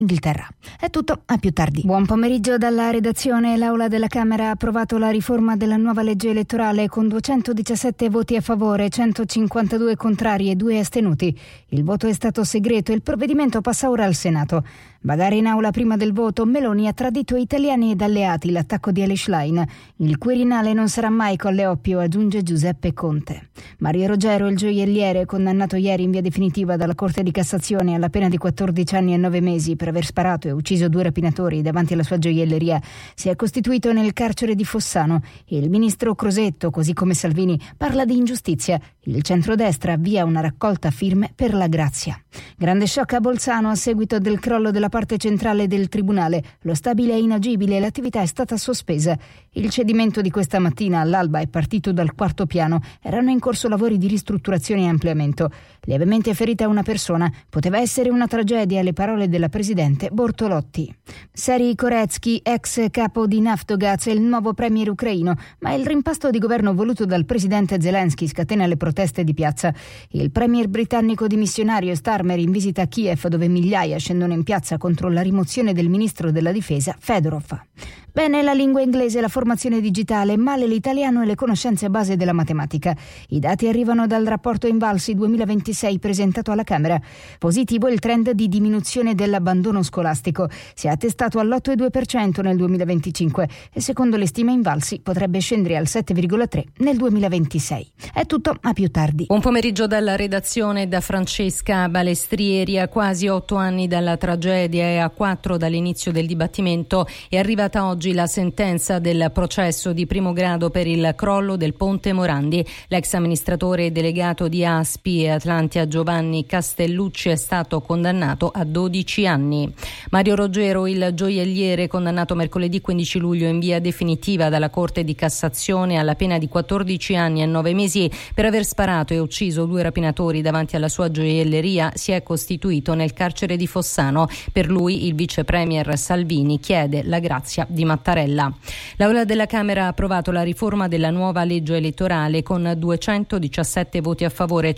Inghilterra. È tutto, a più tardi. Buon pomeriggio dalla redazione. L'Aula della Camera ha approvato la riforma della nuova legge elettorale con 217 voti a favore, 152 contrari e 2 astenuti. Il voto è stato segreto e il provvedimento passa ora al Senato. Magari in aula prima del voto, Meloni ha tradito italiani ed alleati, l'attacco di Elly Schlein. Il Quirinale non sarà mai Colle Oppio, aggiunge Giuseppe Conte. Mario Rogero, il gioielliere, condannato ieri in via definitiva dalla Corte di Cassazione alla pena di 14 anni e 9 mesi per aver sparato e ucciso 2 rapinatori davanti alla sua gioielleria, si è costituito nel carcere di Fossano. Il ministro Crosetto, così come Salvini, parla di ingiustizia. Il centrodestra avvia una raccolta firme per la grazia. Grande shock a Bolzano a seguito del crollo della parte centrale del tribunale. Lo stabile è inagibile e l'attività è stata sospesa. Il cedimento di questa mattina all'alba è partito dal 4º piano. Erano in corso lavori di ristrutturazione e ampliamento. Lievemente ferita una persona. Poteva essere una tragedia, le parole della presidente Bortolotti. Serhii Koretsky, ex capo di Naftogaz, è il nuovo premier ucraino, ma il rimpasto di governo voluto dal presidente Zelensky scatena le proteste di piazza. Il premier britannico dimissionario Starmer in visita a Kiev, dove migliaia scendono in piazza contro la rimozione del ministro della difesa Fedorov. Bene la lingua inglese e la formazione digitale, male l'italiano e le conoscenze a base della matematica. I dati arrivano dal rapporto Invalsi 2026 presentato alla Camera. Positivo il trend di diminuzione dell'abbandono scolastico. Si è attestato all'8,2% nel 2025 e secondo le stime Invalsi potrebbe scendere al 7,3% nel 2026. È tutto, a più tardi. Buon pomeriggio dalla redazione da Francesca Balestrieri. A quasi 8 anni dalla tragedia e a 4 dall'inizio del dibattimento è arrivata oggi la sentenza del processo di primo grado per il crollo del ponte Morandi. L'ex amministratore delegato di Aspi e Atlantia Giovanni Castellucci è stato condannato a 12 anni. Mario Rogero, il gioielliere, condannato mercoledì 15 luglio in via definitiva dalla Corte di Cassazione alla pena di 14 anni e 9 mesi per aver sparato e ucciso 2 rapinatori davanti alla sua gioielleria, si è costituito nel carcere di Fossano. Per lui il vice premier Salvini chiede la grazia di Mattarella. L'Aula della Camera ha approvato la riforma della nuova legge elettorale con 217 voti a favore,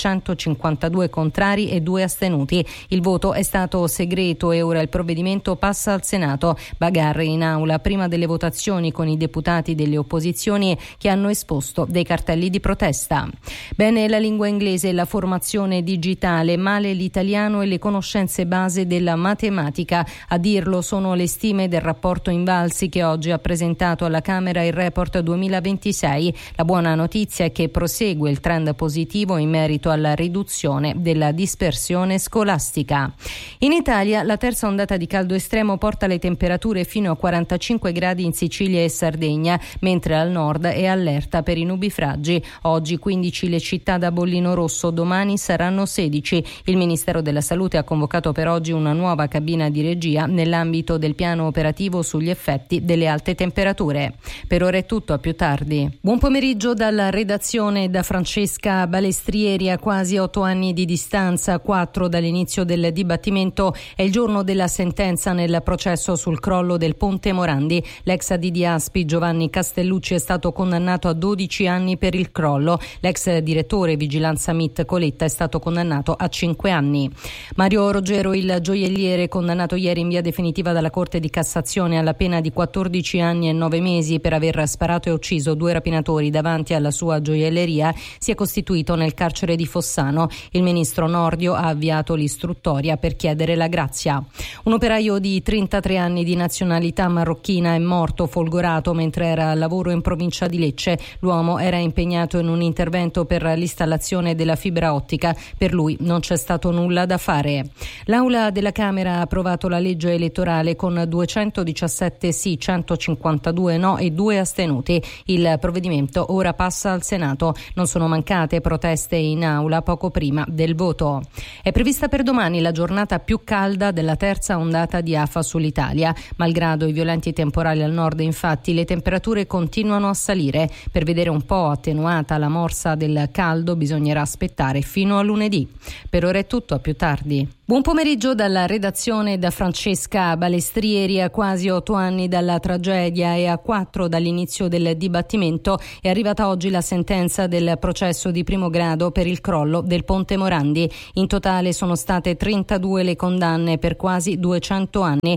152 contrari e 2 astenuti. Il voto è stato segreto e ora il provvedimento passa al Senato. Bagarre in aula prima delle votazioni con i deputati delle opposizioni che hanno esposto dei cartelli di protesta. Bene la lingua inglese e la formazione digitale, male l'italiano e le conoscenze base della matematica. A dirlo sono le stime del rapporto Invalsi che oggi ha presentato alla Camera il report 2026. La buona notizia è che prosegue il trend positivo in merito alla riduzione della dispersione scolastica. In Italia la terza ondata di caldo estremo porta le temperature fino a 45 gradi in Sicilia e Sardegna, mentre al nord è allerta per i nubifragi. Oggi 15 le città da bollino rosso, domani saranno 16. Il Ministero della Salute ha convocato per oggi una nuova cabina di regia nell'ambito del piano operativo sugli effetti delle alte temperature. Per ora è tutto, a più tardi. Buon pomeriggio dalla redazione da Francesca Balestrieri. A quasi 8 anni di distanza, 4 dall'inizio del dibattimento, è il giorno della sentenza nel processo sul crollo del ponte Morandi. L'ex AD di Aspi Giovanni Castellucci è stato condannato a 12 anni per il crollo. L'ex direttore Vigilanza MIT Coletta è stato condannato a 5 anni. Mario Rogero, il gioielliere, condannato ieri in via definitiva dalla Corte di Cassazione alla pena di 14 anni e 9 mesi per aver sparato e ucciso 2 rapinatori davanti alla sua gioielleria, si è costituito nel carcere di Fossano. Il ministro Nordio ha avviato l'istruttoria per chiedere la grazia. Un operaio di 33 anni di nazionalità marocchina è morto folgorato mentre era al lavoro in provincia di Lecce. L'uomo era impegnato in un intervento per l'installazione della fibra ottica. Per lui non c'è stato nulla da fare. L'Aula della Camera ha approvato la legge elettorale con 217 sì, 152 no e 2 astenuti. Il provvedimento ora passa al Senato. Non sono mancate proteste in aula poco prima del voto. È prevista per domani la giornata più calda della terza ondata di afa sull'Italia. Malgrado i violenti temporali al nord, infatti, le temperature continuano a salire. Per vedere un po' attenuata la morsa del caldo bisognerà aspettare fino a lunedì. Per ora è tutto, a più tardi. Buon pomeriggio dalla redazione da Francesca Balestrieri. A quasi 8 anni dalla tragedia e a 4 dall'inizio del dibattimento è arrivata oggi la sentenza del processo di primo grado per il crollo del Ponte Morandi. In totale sono state 32 le condanne per quasi 200 anni,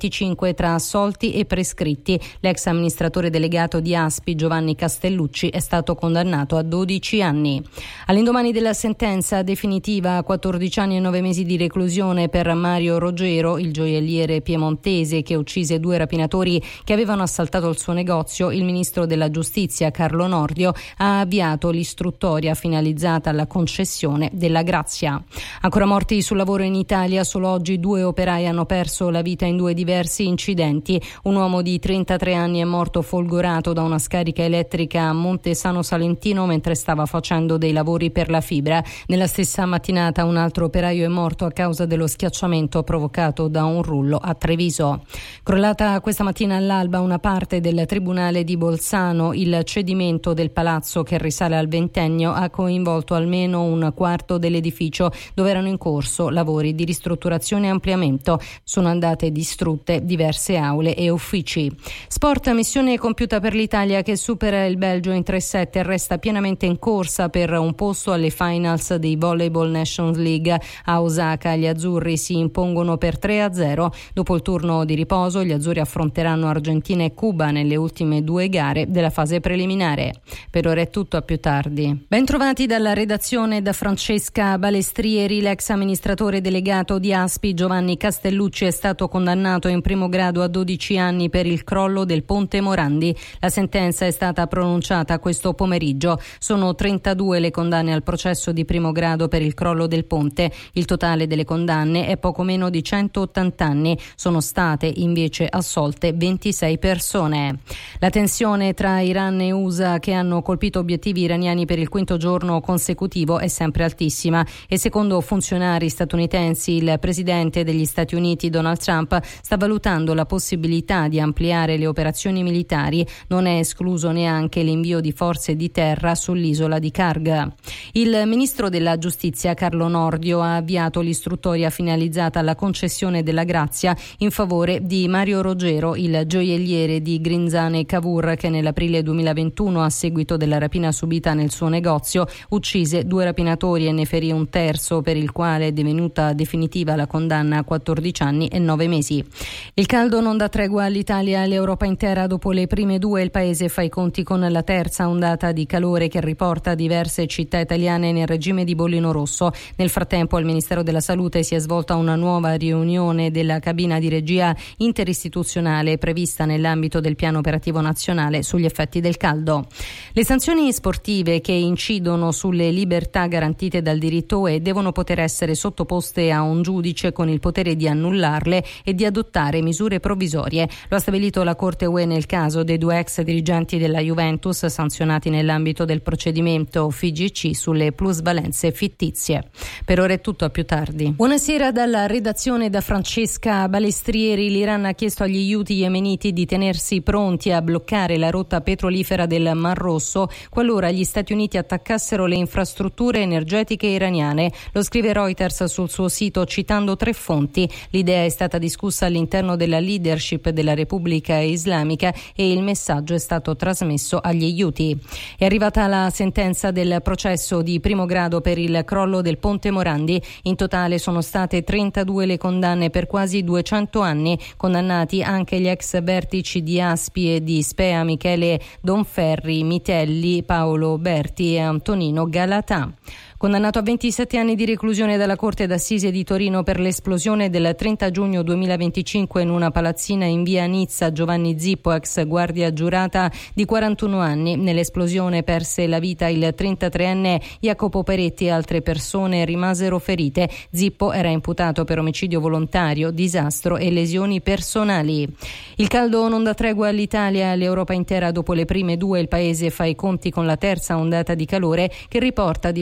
25 tra assolti e prescritti. L'ex amministratore delegato di Aspi, Giovanni Castellucci, è stato condannato a 12 anni. All'indomani della sentenza definitiva a 14 anni e 9 mesi di reclusione per Mario Rogero, il gioielliere piemontese che uccise 2 rapinatori che avevano assaltato il suo negozio, il ministro della giustizia Carlo Nordio ha avviato l'istruttoria finalizzata alla concessione della grazia. Ancora morti sul lavoro in Italia, solo oggi 2 operai hanno perso la vita in 2 diversi incidenti. Un uomo di 33 anni è morto folgorato da una scarica elettrica a Montesano Salentino mentre stava facendo dei lavori per la fibra. Nella stessa mattinata un altro operaio è morto a causa dello schiacciamento provocato da un rullo a Treviso. Crollata questa mattina all'alba una parte del Tribunale di Bolzano. Il cedimento del palazzo, che risale al ventennio, ha coinvolto almeno un quarto dell'edificio dove erano in corso lavori di ristrutturazione e ampliamento. Sono andate distrutte diverse aule e uffici. Sport, missione compiuta per l'Italia che supera il Belgio in 3-7 e resta pienamente in corsa per un posto alle finals dei Volleyball Nations League. A Osaka gli azzurri si impongono per 3-0. Dopo il turno di riposo gli azzurri affronteranno Argentina e Cuba nelle ultime 2 gare della fase preliminare. Per ora è tutto, a più tardi. Ben trovati dalla redazione da Francesca Balestrieri. L'ex amministratore delegato di Aspi, Giovanni Castellucci, è stato condannato in primo grado a 12 anni per il crollo del Ponte Morandi. La sentenza è stata pronunciata questo pomeriggio. Sono 32 le condanne al processo di primo grado per il crollo del ponte. Il totale delle condanne è poco meno di 180 anni. Sono state invece assolte 26 persone. La tensione tra Iran e USA, che hanno colpito obiettivi iraniani per il 5º giorno consecutivo, è sempre altissima e secondo funzionari statunitensi il presidente degli Stati Uniti Donald Trump sta valutando la possibilità di ampliare le operazioni militari. Non è escluso neanche l'invio di forze di terra sull'isola di Karg. Il ministro della giustizia Carlo Nordio ha avviato l'istruttoria finalizzata alla concessione della grazia in favore di Mario Rogero, il gioielliere di Grinzane Cavour, che nell'aprile 2021, a seguito della rapina subita nel suo negozio, uccise 2 rapinatori e ne ferì un terzo, per il quale è divenuta definitiva la condanna a 14 anni e 9 mesi. Il caldo non dà tregua all'Italia e all'Europa intera. Dopo le prime 2 il paese fa i conti con la terza ondata di calore che riporta diverse città italiane nel regime di bollino rosso. Nel frattempo al Ministero della Salute si è svolta una nuova riunione della cabina di regia interistituzionale prevista nell'ambito del piano operativo nazionale sugli effetti del caldo. Le sanzioni sportive che incidono sulle libertà garantite dal diritto UE devono poter essere sottoposte a un giudice con il potere di annullarle e di adottare misure provvisorie. Lo ha stabilito la Corte UE nel caso dei 2 ex dirigenti della Juventus sanzionati nell'ambito del procedimento FIGC sulle plusvalenze fittizie. Per ora è tutto, a più tardi. Buonasera dalla redazione da Francesca Balestrieri. L'Iran ha chiesto agli Houthi yemeniti di tenersi pronti a bloccare la rotta petrolifera del Mar Rosso qualora gli Stati Uniti attaccassero le infrastrutture energetiche iraniane. Lo scrive Reuters sul suo sito citando 3 fonti. L'idea è stata discussa all'interno della leadership della Repubblica Islamica e il messaggio è stato trasmesso agli Houthi. È arrivata la sentenza del processo di primo grado per il crollo del Ponte Morandi. In totale sono state 32 le condanne per quasi 200 anni, condannati anche gli ex vertici di Aspi e di Spea, Michele Donferri, Mitelli, Paolo Berti e Antonino Galatà. Condannato a 27 anni di reclusione dalla Corte d'Assise di Torino per l'esplosione del 30 giugno 2025 in una palazzina in via Nizza, Giovanni Zippo, ex guardia giurata di 41 anni. Nell'esplosione perse la vita il 33enne Jacopo Peretti e altre persone rimasero ferite. Zippo era imputato per omicidio volontario, disastro e lesioni personali. Il caldo non dà tregua all'Italia e all'Europa intera. Dopo le prime 2 il paese fa i conti con la terza ondata di calore che riporta diverse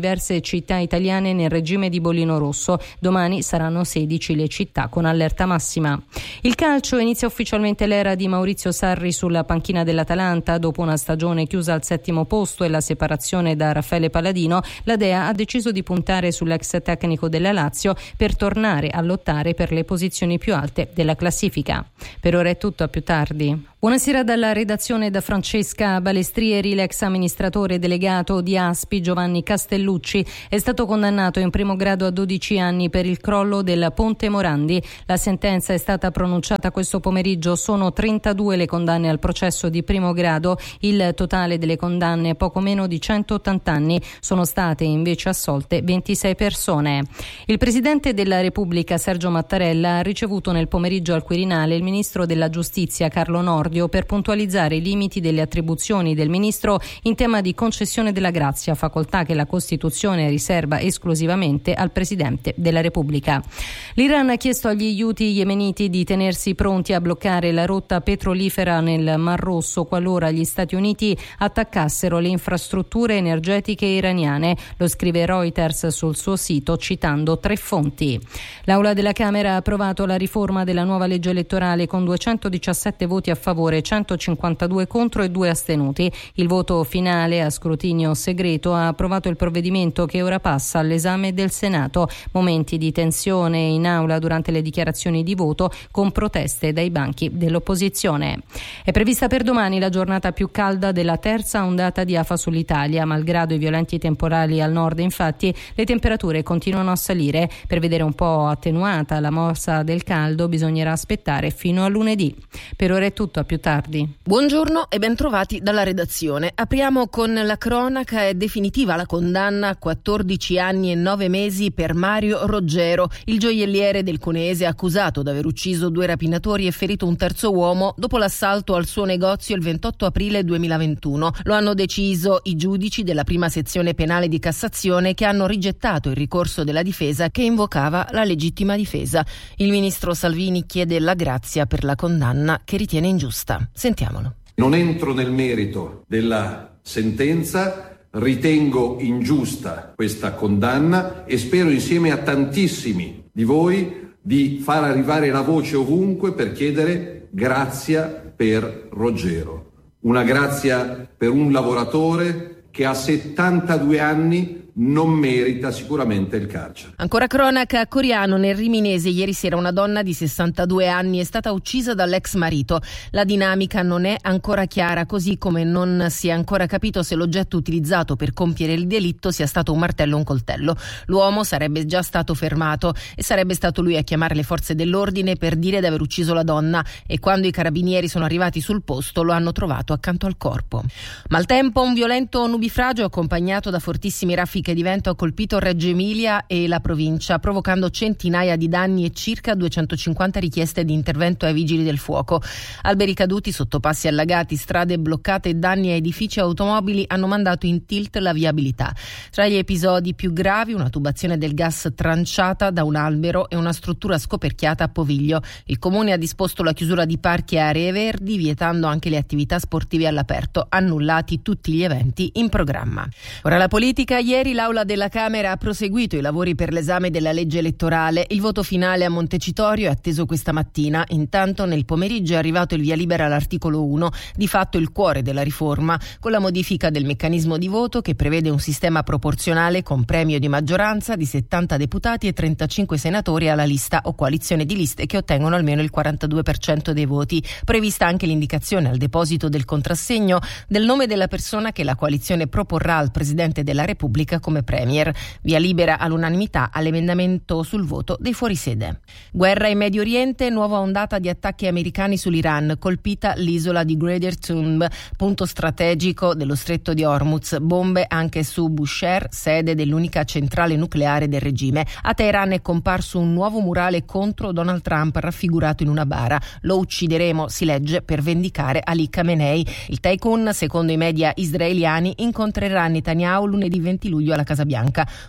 città italiane nel regime di bollino rosso. Domani saranno 16 le città con allerta massima. Il calcio: inizia ufficialmente l'era di Maurizio Sarri sulla panchina dell'Atalanta. Dopo una stagione chiusa al 7° posto e la separazione da Raffaele Palladino, la Dea ha deciso di puntare sull'ex tecnico della Lazio per tornare a lottare per le posizioni più alte della classifica. Per ora è tutto, a più tardi. Buonasera dalla redazione da Francesca Balestrieri. L'ex amministratore delegato di Aspi, Giovanni Castellucci, è stato condannato in primo grado a 12 anni per il crollo del Ponte Morandi. La sentenza è stata pronunciata questo pomeriggio. Sono 32 le condanne al processo di primo grado. Il totale delle condanne è poco meno di 180 anni. Sono state invece assolte 26 persone. Il Presidente della Repubblica, Sergio Mattarella, ha ricevuto nel pomeriggio al Quirinale il Ministro della Giustizia, Carlo Nordio, per puntualizzare i limiti delle attribuzioni del Ministro in tema di concessione della grazia, facoltà che la Costituzione riserva esclusivamente al Presidente della Repubblica. L'Iran ha chiesto agli Houthi yemeniti di tenersi pronti a bloccare la rotta petrolifera nel Mar Rosso qualora gli Stati Uniti attaccassero le infrastrutture energetiche iraniane. Lo scrive Reuters sul suo sito citando 3 fonti. L'Aula della Camera ha approvato la riforma della nuova legge elettorale con 217 voti a favore, 152 contro e 2 astenuti. Il voto finale a scrutinio segreto ha approvato il provvedimento che ora passa all'esame del Senato. Momenti di tensione in aula durante le dichiarazioni di voto con proteste dai banchi dell'opposizione. È prevista per domani la giornata più calda della terza ondata di afa sull'Italia. Malgrado i violenti temporali al nord, infatti, le temperature continuano a salire. Per vedere un po' attenuata la morsa del caldo bisognerà aspettare fino a lunedì. Per ora è tutto, a più tardi. Buongiorno e bentrovati dalla redazione. Apriamo con la cronaca. È definitiva la condanna a 14 anni e 9 mesi per Mario Roggero, il gioielliere del Cuneese accusato di aver ucciso 2 rapinatori e ferito un terzo uomo dopo l'assalto al suo negozio il 28 aprile 2021. Lo hanno deciso i giudici della prima sezione penale di Cassazione, che hanno rigettato il ricorso della difesa che invocava la legittima difesa. Il ministro Salvini chiede la grazia per la condanna che ritiene ingiusta. Sentiamolo. Non entro nel merito della sentenza, ritengo ingiusta questa condanna e spero insieme a tantissimi di voi di far arrivare la voce ovunque per chiedere grazia per Roggero. Una grazia per un lavoratore che a 72 anni non merita sicuramente il carcere. Ancora cronaca a Coriano, nel Riminese. Ieri sera una donna di 62 anni è stata uccisa dall'ex marito. La dinamica non è ancora chiara, così come non si è ancora capito se l'oggetto utilizzato per compiere il delitto sia stato un martello o un coltello. L'uomo sarebbe già stato fermato e sarebbe stato lui a chiamare le forze dell'ordine per dire di aver ucciso la donna, e quando i carabinieri sono arrivati sul posto lo hanno trovato accanto al corpo. Maltempo: un violento nubifragio accompagnato da fortissimi raffiche di vento ha colpito Reggio Emilia e la provincia, provocando centinaia di danni e circa 250 richieste di intervento ai vigili del fuoco. Alberi caduti, sottopassi allagati, strade bloccate e danni a edifici e automobili hanno mandato in tilt la viabilità. Tra gli episodi più gravi, una tubazione del gas tranciata da un albero e una struttura scoperchiata a Poviglio. Il comune ha disposto la chiusura di parchi e aree verdi, vietando anche le attività sportive all'aperto, annullati tutti gli eventi in programma. Ora la politica. Ieri l'Aula della Camera ha proseguito i lavori per l'esame della legge elettorale. Il voto finale a Montecitorio è atteso questa mattina. Intanto nel pomeriggio è arrivato il via libera all'articolo 1, di fatto il cuore della riforma, con la modifica del meccanismo di voto che prevede un sistema proporzionale con premio di maggioranza di 70 deputati e 35 senatori alla lista o coalizione di liste che ottengono almeno il 42% dei voti. Prevista anche l'indicazione al deposito del contrassegno del nome della persona che la coalizione proporrà al Presidente della Repubblica come premier. Via libera all'unanimità all'emendamento sul voto dei fuorisede. Guerra in Medio Oriente, nuova ondata di attacchi americani sull'Iran, colpita l'isola di Greater Thumb, punto strategico dello stretto di Hormuz. Bombe anche su Bushehr, sede dell'unica centrale nucleare del regime. A Teheran è comparso un nuovo murale contro Donald Trump raffigurato in una bara. Lo uccideremo, si legge, per vendicare Ali Khamenei. Il tycoon, secondo i media israeliani, incontrerà Netanyahu lunedì 20 luglio alla Casa Bianca.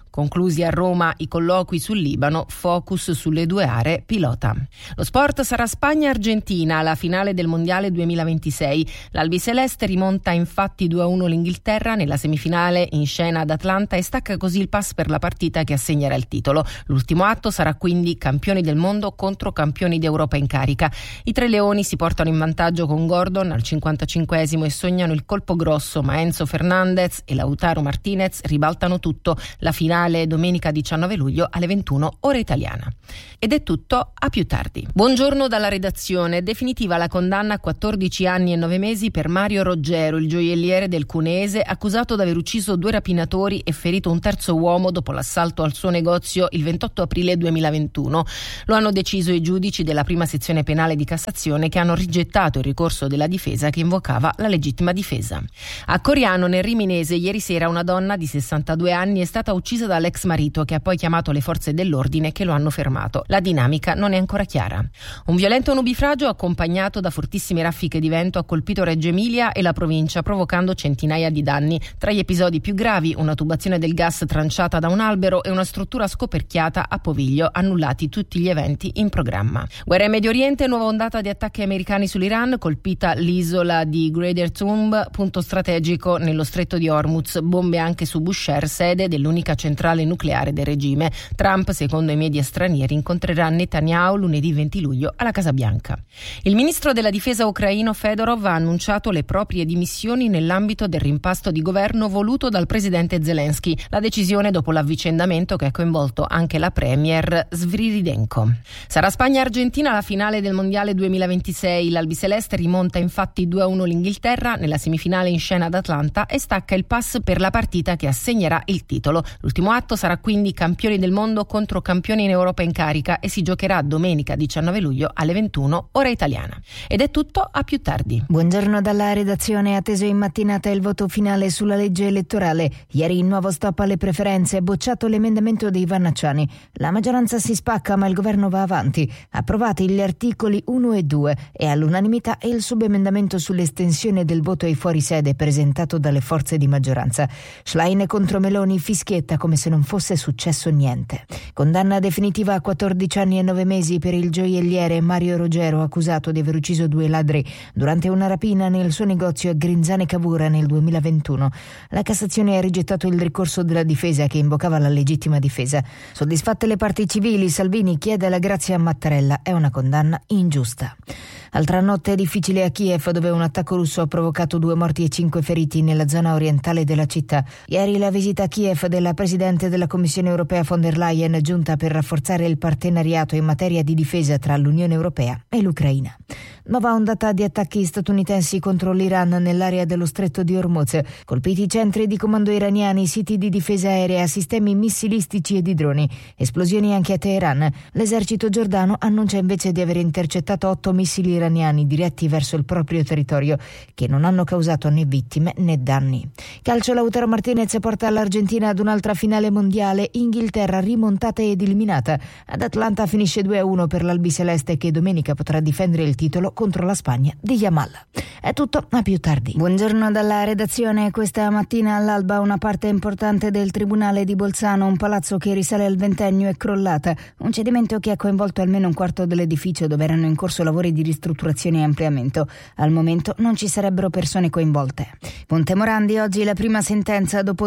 Conclusi a Roma i colloqui sul Libano, focus sulle 2 aree pilota. Lo sport sarà Spagna-Argentina alla finale del Mondiale 2026. L'albiceleste rimonta infatti 2-1 l'Inghilterra nella semifinale in scena ad Atlanta e stacca così il pass per la partita che assegnerà il titolo. L'ultimo atto sarà quindi campioni del mondo contro campioni d'Europa in carica. I tre leoni si portano in vantaggio con Gordon al 55esimo e sognano il colpo grosso, ma Enzo Fernandez e Lautaro Martinez ribaltano tutto. La finale domenica 19 luglio alle 21 ora italiana. Ed è tutto, a più tardi. Buongiorno dalla redazione. Definitiva la condanna a 14 anni e 9 mesi per Mario Roggero, il gioielliere del Cuneese, accusato di aver ucciso 2 rapinatori e ferito un terzo uomo dopo l'assalto al suo negozio il 28 aprile 2021. Lo hanno deciso i giudici della prima sezione penale di Cassazione, che hanno rigettato il ricorso della difesa che invocava la legittima difesa. A Coriano, nel Riminese, ieri sera una donna di 62 anni è stata uccisa dall'ex marito, che ha poi chiamato le forze dell'ordine che lo hanno fermato. La dinamica non è ancora chiara. Un violento nubifragio accompagnato da fortissime raffiche di vento ha colpito Reggio Emilia e la provincia, provocando centinaia di danni. Tra gli episodi più gravi, una tubazione del gas tranciata da un albero e una struttura scoperchiata a Poviglio, annullati tutti gli eventi in programma. Guerra in Medio Oriente, nuova ondata di attacchi americani sull'Iran, colpita l'isola di Greater Thumb, punto strategico nello stretto di Hormuz, bombe anche su Bushehr, sede dell'unica centrale nucleare del regime. Trump, secondo i media stranieri, incontrerà Netanyahu lunedì 20 luglio alla Casa Bianca. Il ministro della difesa ucraino Fedorov ha annunciato le proprie dimissioni nell'ambito del rimpasto di governo voluto dal presidente Zelensky. La decisione dopo l'avvicendamento che ha coinvolto anche la premier Sviridenko. Sarà Spagna-Argentina la finale del Mondiale 2026. L'albiceleste rimonta infatti 2-1 l'Inghilterra nella semifinale in scena ad Atlanta e stacca il pass per la partita che assegnerà il titolo. L'ultimo atto sarà quindi campioni del mondo contro campioni in Europa in carica e si giocherà domenica 19 luglio alle 21 ora italiana. Ed è tutto, a più tardi. Buongiorno dalla redazione. Atteso in mattinata il voto finale sulla legge elettorale. Ieri il nuovo stop alle preferenze, bocciato l'emendamento dei Vannacciani. La maggioranza si spacca ma il governo va avanti. Approvati gli articoli 1 e 2 e all'unanimità il subemendamento sull'estensione del voto ai fuorisede presentato dalle forze di maggioranza. Schlein contro Meloni fischietta come se non fosse successo niente. Condanna definitiva a 14 anni e 9 mesi per il gioielliere Mario Roggero, accusato di aver ucciso 2 ladri durante una rapina nel suo negozio a Grinzane Cavour nel 2021. La Cassazione ha rigettato il ricorso della difesa che invocava la legittima difesa. Soddisfatte le parti civili, Salvini chiede la grazia a Mattarella. È una condanna ingiusta. Altra notte difficile a Kiev, dove un attacco russo ha provocato 2 morti e 5 feriti nella zona orientale della città. Ieri la visita a Kiev della Presidente della Commissione Europea von der Leyen, giunta per rafforzare il partenariato in materia di difesa tra l'Unione Europea e l'Ucraina. Nuova ondata di attacchi statunitensi contro l'Iran nell'area dello stretto di Hormuz. Colpiti centri di comando iraniani, siti di difesa aerea, sistemi missilistici e di droni. Esplosioni anche a Teheran. L'esercito giordano annuncia invece di aver intercettato 8 missili iraniani diretti verso il proprio territorio, che non hanno causato né vittime né danni. Calcio, Lautaro Martinez porta l'Argentina ad un'altra finale mondiale. Inghilterra rimontata ed eliminata. Ad Atlanta finisce 2-1 per l'albiceleste, che domenica potrà difendere il titolo contro la Spagna di Yamal. È tutto, a più tardi. Buongiorno dalla redazione. Questa mattina all'alba una parte importante del Tribunale di Bolzano, un palazzo che risale al ventennio, è crollata. Un cedimento che ha coinvolto almeno un quarto dell'edificio, dove erano in corso lavori di ristrutturazione e ampliamento. Al momento non ci sarebbero persone coinvolte. Ponte Morandi, oggi la prima sentenza dopo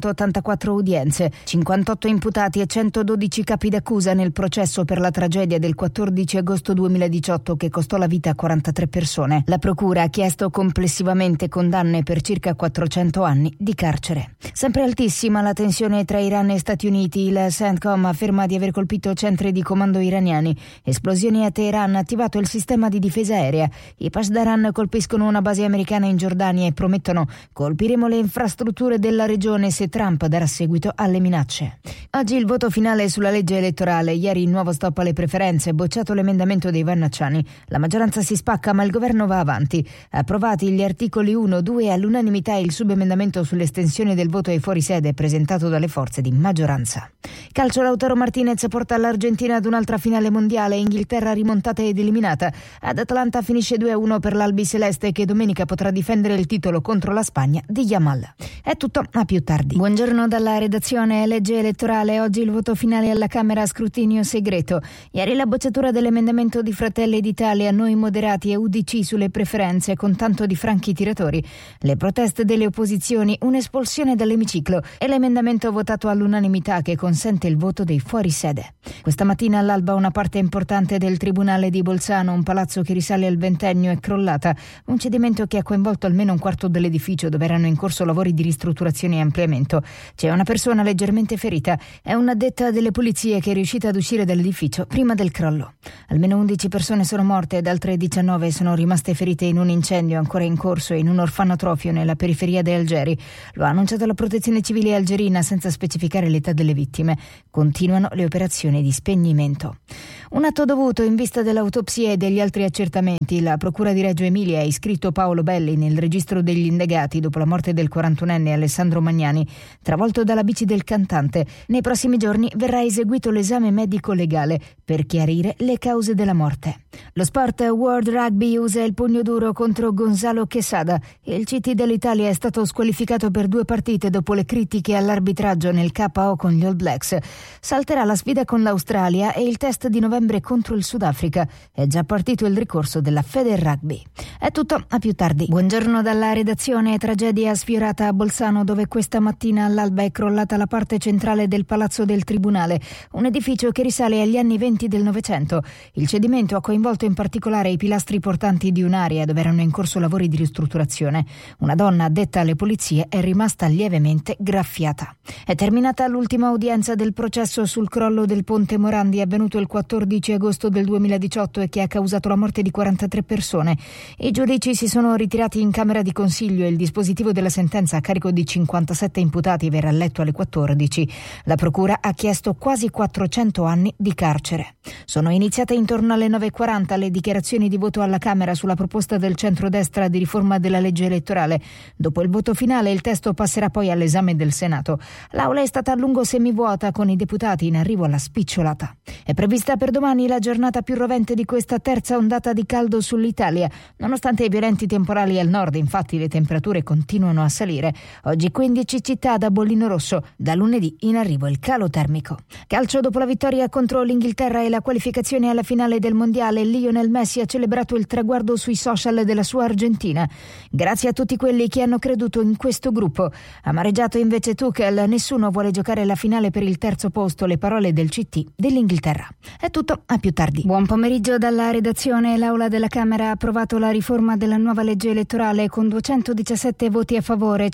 284 udienze, 58 imputati e 112 capi d'accusa nel processo per la tragedia del 14 agosto 2018 che costò la vita a 43 persone. La procura ha chiesto complessivamente condanne per circa 400 anni di carcere. Sempre altissima la tensione tra Iran e Stati Uniti. Il CENTCOM afferma di aver colpito centri di comando iraniani. Esplosioni a Teheran, attivato il sistema di difesa aerea. I Pasdaran colpiscono una base americana in Giordania e promettono: colpiremo le infrastrutture della regione se Trump darà seguito alle minacce. Oggi il voto finale sulla legge elettorale. Ieri il nuovo stop alle preferenze, bocciato l'emendamento dei Vannacciani. La maggioranza si spacca, ma il governo va avanti. Approvati gli articoli 1, 2 all'unanimità il subemendamento sull'estensione del voto ai fuorisede presentato dalle forze di maggioranza. Calcio, Lautaro Martinez porta l'Argentina ad un'altra finale mondiale. Inghilterra rimontata ed eliminata. Ad Atlanta finisce 2-1 per l'Albiceleste, che domenica potrà difendere il titolo contro la Spagna di Yamal. È tutto, a più tardi. Buongiorno dalla redazione. Legge elettorale, oggi il voto finale alla Camera a scrutinio segreto. Ieri la bocciatura dell'emendamento di Fratelli d'Italia, Noi Moderati e UDC sulle preferenze, con tanto di franchi tiratori. Le proteste delle opposizioni, un'espulsione dall'emiciclo e l'emendamento votato all'unanimità che consente il voto dei fuorisede. Questa mattina all'alba una parte importante del Tribunale di Bolzano, un palazzo che risale al ventennio, è crollata. Un cedimento che ha coinvolto almeno un quarto dell'edificio, dove erano in corso lavori di ristrutturazione e ampliamento. C'è una persona leggermente ferita. È un'addetta delle pulizie che è riuscita ad uscire dall'edificio prima del crollo. Almeno 11 persone sono morte ed altre 19 sono rimaste ferite in un incendio ancora in corso in un orfanotrofio nella periferia di Algeri. Lo ha annunciato la Protezione Civile algerina senza specificare l'età delle vittime. Continuano le operazioni di spegnimento. Un atto dovuto in vista dell'autopsia e degli altri accertamenti. La Procura di Reggio Emilia ha iscritto Paolo Belli nel registro degli indagati dopo la morte del 41enne Alessandro Magnani, travolto dalla bici del cantante. Nei prossimi giorni verrà eseguito l'esame medico-legale per chiarire le cause della morte. Lo sport, World Rugby usa il pugno duro contro Gonzalo Quesada. Il CT dell'Italia è stato squalificato per 2 partite dopo le critiche all'arbitraggio nel KO con gli All Blacks. Salterà la sfida con l'Australia e il test di novembre contro il Sudafrica. È già partito il ricorso della Federrugby. È tutto, a più tardi. Buongiorno dalla redazione. Tragedia sfiorata a Bolzano, dove questa mattina all'alba è crollata la parte centrale del Palazzo del Tribunale, un edificio che risale agli anni 20 del Novecento. Il cedimento ha coinvolto in particolare i pilastri portanti di un'area dove erano in corso lavori di ristrutturazione. Una donna addetta alle pulizie è rimasta lievemente graffiata. È terminata l'ultima udienza del processo sul crollo del ponte Morandi, avvenuto il 14 agosto del 2018 e che ha causato la morte di 43 persone. I giudici si sono ritirati in camera di consiglio e il dispositivo della sentenza a carico di 57 imputati verrà letto alle 14. La procura ha chiesto quasi 400 anni di carcere. Sono iniziate intorno alle 9:40 le dichiarazioni di voto alla Camera sulla proposta del centrodestra di riforma della legge elettorale. Dopo il voto finale il testo passerà poi all'esame del Senato. L'aula è stata a lungo semivuota, con i deputati in arrivo alla spicciolata. È prevista per domani la giornata più rovente di questa terza ondata di caldo sull'Italia. Nonostante i violenti temporali al nord, infatti, le temperature continuano a salire. Oggi 15 città da bollino rosso. Da lunedì in arrivo il calo termico. Calcio, dopo la vittoria contro l'Inghilterra e la qualificazione alla finale del mondiale, Lionel Messi ha celebrato il traguardo sui social della sua Argentina. Grazie a tutti quelli che hanno creduto in questo gruppo. Amareggiato invece Tuchel, nessuno vuole giocare la finale per il terzo posto, le parole del CT dell'Inghilterra. È tutto, a più tardi. Buon pomeriggio dalla redazione. L'Aula della Camera ha approvato la riforma della nuova legge elettorale con 217 voti a favore,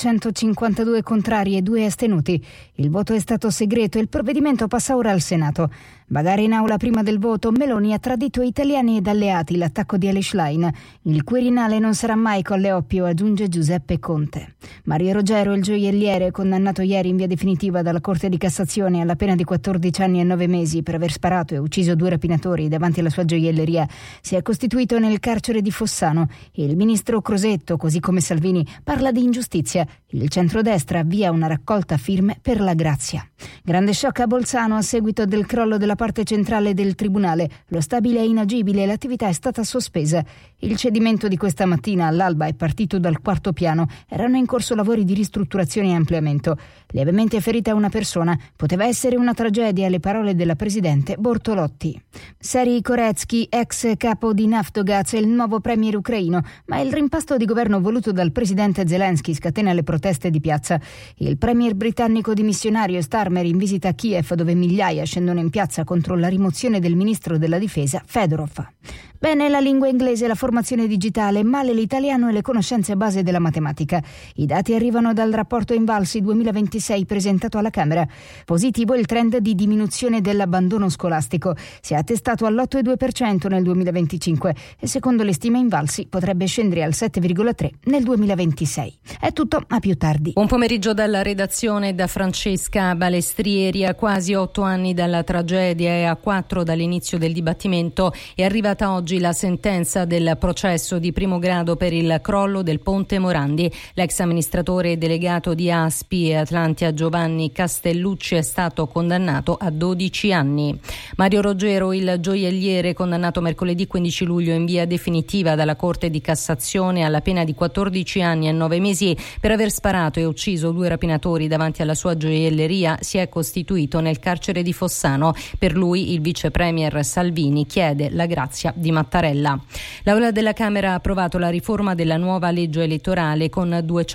152 contrari e 2 astenuti. Il voto è stato segreto e il provvedimento passa ora al Senato. Bagare in aula prima del voto, Meloni ha tradito italiani ed alleati, l'attacco di Elish Line. Il Quirinale non sarà mai Colle Oppio, aggiunge Giuseppe Conte. Mario Rogero, il gioielliere, condannato ieri in via definitiva dalla Corte di Cassazione alla pena di 14 anni e 9 mesi per aver sparato e ucciso 2 rapinatori davanti alla sua gioielleria, si è costituito nel carcere di Fossano. Il ministro Crosetto, così come Salvini, parla di ingiustizia. Il centrodestra avvia una raccolta firme per la grazia. Grande shock a Bolzano a seguito del crollo della parte centrale del tribunale. Lo stabile è inagibile e l'attività è stata sospesa. Il cedimento di questa mattina all'alba è partito dal 4º piano. Erano in corso lavori di ristrutturazione e ampliamento. Lievemente ferita una persona. Poteva essere una tragedia, le parole della presidente Bortolotti. Serhii Koretsky, ex capo di Naftogaz, è il nuovo premier ucraino, ma il rimpasto di governo voluto dal presidente Zelensky scatena le proteste di piazza. Il premier britannico dimissionario Starmer in visita a Kiev, dove migliaia scendono in piazza contro la rimozione del ministro della difesa Fedorov. Bene la lingua inglese e la formazione digitale, male l'italiano e le conoscenze a base della matematica. I dati arrivano dal rapporto Invalsi 2026 presentato alla Camera. Positivo il trend di diminuzione dell'abbandono scolastico. Si è attestato all'8,2% nel 2025 e secondo le stime Invalsi potrebbe scendere al 7,3% nel 2026. È tutto, a più tardi. Un pomeriggio dalla redazione da Francesca Balestrieri. A quasi 8 anni dalla tragedia e a 4 dall'inizio del dibattimento è arrivata oggi oggi la sentenza del processo di primo grado per il crollo del ponte Morandi. L'ex amministratore delegato di Aspi e Atlantia Giovanni Castellucci è stato condannato a 12 anni. Mario Roggero, il gioielliere, condannato mercoledì 15 luglio in via definitiva dalla Corte di Cassazione alla pena di 14 anni e 9 mesi per aver sparato e ucciso 2 rapinatori davanti alla sua gioielleria, si è costituito nel carcere di Fossano. Per lui il vice premier Salvini chiede la grazia di Mattarella. L'Aula della Camera ha approvato la riforma della nuova legge elettorale con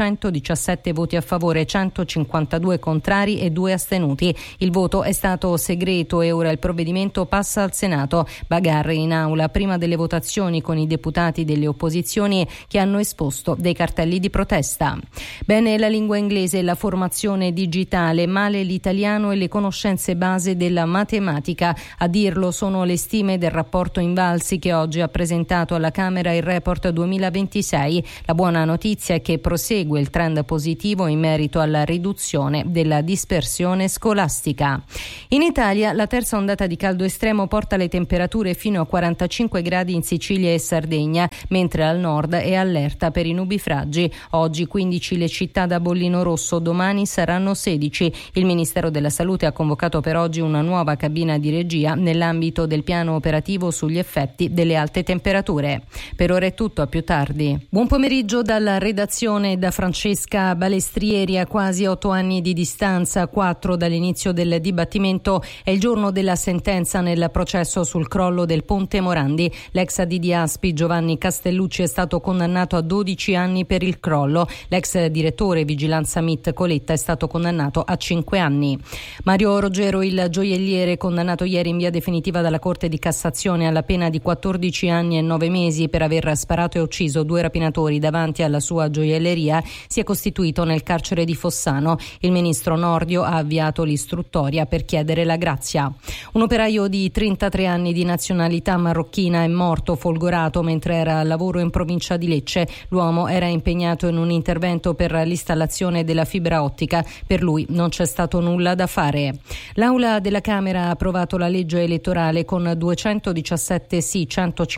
217 voti a favore, 152 contrari e 2 astenuti. Il voto è stato segreto e ora il provvedimento passa al Senato. Bagarre in aula prima delle votazioni con i deputati delle opposizioni che hanno esposto dei cartelli di protesta. Bene la lingua inglese e la formazione digitale, male l'italiano e le conoscenze base della matematica. A dirlo sono le stime del rapporto Invalsi che oggi ha presentato alla Camera il report 2026. La buona notizia è che prosegue il trend positivo in merito alla riduzione della dispersione scolastica. In Italia la terza ondata di caldo estremo porta le temperature fino a 45 gradi in Sicilia e Sardegna, mentre al nord è allerta per i nubifragi. Oggi 15 le città da bollino rosso, domani saranno 16. Il Ministero della Salute ha convocato per oggi una nuova cabina di regia nell'ambito del piano operativo sugli effetti delle alte temperature. Per ora è tutto, a più tardi. Buon pomeriggio dalla redazione da Francesca Balestrieri. A quasi 8 anni di distanza, 4 dall'inizio del dibattimento, è il giorno della sentenza nel processo sul crollo del ponte Morandi. L'ex AD di Aspi Giovanni Castellucci è stato condannato a 12 anni per il crollo. L'ex direttore Vigilanza MIT Coletta è stato condannato a 5 anni. Mario Roggero, il gioielliere, condannato ieri in via definitiva dalla Corte di Cassazione alla pena di 14 anni e 9 mesi per aver sparato e ucciso 2 rapinatori davanti alla sua gioielleria, si è costituito nel carcere di Fossano. Il ministro Nordio ha avviato l'istruttoria per chiedere la grazia. Un operaio di 33 anni di nazionalità marocchina è morto folgorato mentre era al lavoro in provincia di Lecce. L'uomo era impegnato in un intervento per l'installazione della fibra ottica. Per lui non c'è stato nulla da fare. L'Aula della Camera ha approvato la legge elettorale con 217 sì,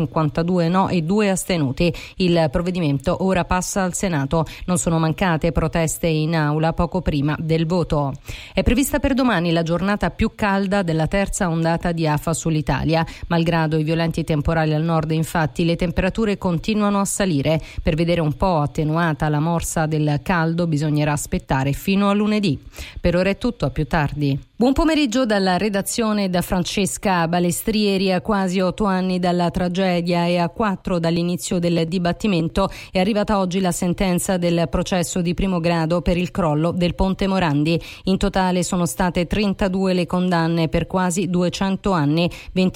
152 no e 2 astenuti. Il provvedimento ora passa al Senato. Non sono mancate proteste in aula poco prima del voto. È prevista per domani la giornata più calda della terza ondata di afa sull'Italia. Malgrado i violenti temporali al nord, infatti, le temperature continuano a salire. Per vedere un po' attenuata la morsa del caldo bisognerà aspettare fino a lunedì. Per ora è tutto, a più tardi. Buon pomeriggio dalla redazione da Francesca Balestrieri. A quasi 8 anni dalla tragedia e a 4 dall'inizio del dibattimento è arrivata oggi la sentenza del processo di primo grado per il crollo del ponte Morandi. In totale sono state 32 le condanne per quasi 200 anni,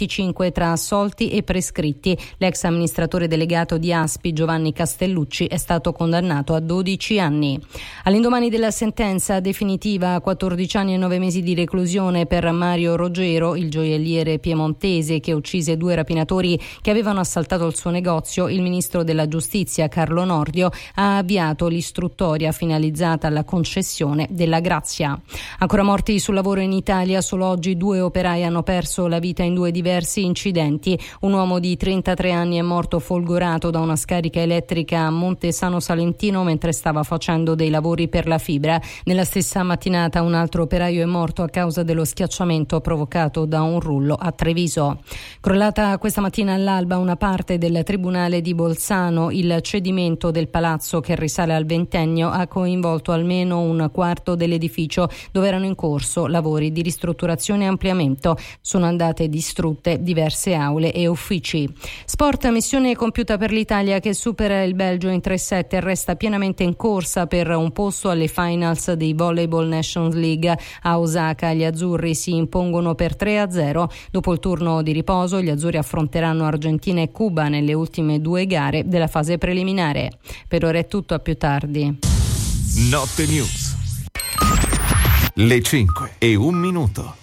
25 tra assolti e prescritti. L'ex amministratore delegato di Aspi Giovanni Castellucci è stato condannato a 12 anni. All'indomani della sentenza definitiva, 14 anni e 9 mesi di reclusione per Mario Roggero, il gioielliere piemontese che uccise 2 rapinatori che avevano assaltato il suo negozio, il ministro della Giustizia Carlo Nordio ha avviato l'istruttoria finalizzata alla concessione della grazia. Ancora morti sul lavoro in Italia, solo oggi 2 operai hanno perso la vita in 2 diversi incidenti. Un uomo di 33 anni è morto folgorato da una scarica elettrica a Montesano Salentino mentre stava facendo dei lavori per la fibra. Nella stessa mattinata un altro operaio è morto a causa dello schiacciamento provocato da un rullo a Treviso. Crollata questa mattina all'alba una parte del Tribunale di Bolzano. Il cedimento del palazzo, che risale al ventennio, ha coinvolto almeno un quarto dell'edificio dove erano in corso lavori di ristrutturazione e ampliamento. Sono andate distrutte diverse aule e uffici. Sport, missione compiuta per l'Italia che supera il Belgio in 3-7 e resta pienamente in corsa per un posto alle finals dei Volleyball Nations League. A Osaka gli azzurri si impongono per 3-0. Dopo il turno di riposo gli azzurri affronteranno Argentina e Cuba nelle ultime 2 gare della fase preliminare. Per ora è tutto, a più tardi. Notte News. Le 5:01.